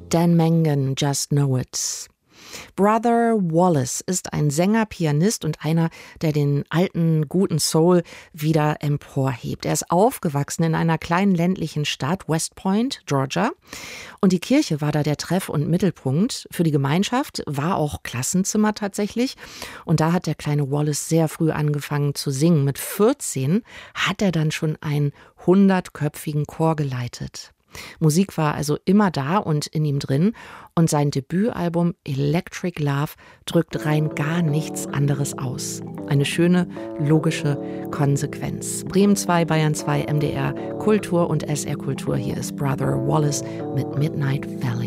Dan Mangan, Just Know It. Brother Wallace ist ein Sänger, Pianist und einer, der den alten, guten Soul wieder emporhebt. Er ist aufgewachsen in einer kleinen ländlichen Stadt, West Point, Georgia. Und die Kirche war da der Treff- und Mittelpunkt. Für die Gemeinschaft war auch Klassenzimmer tatsächlich. Und da hat der kleine Wallace sehr früh angefangen zu singen. Mit 14 hat er dann schon einen 100-köpfigen Chor geleitet. Musik war also immer da und in ihm drin und sein Debütalbum Electric Love drückt rein gar nichts anderes aus. Eine schöne, logische Konsequenz. Bremen 2, Bayern 2, MDR, Kultur und SR Kultur. Hier ist Brother Wallace mit Midnight Valley.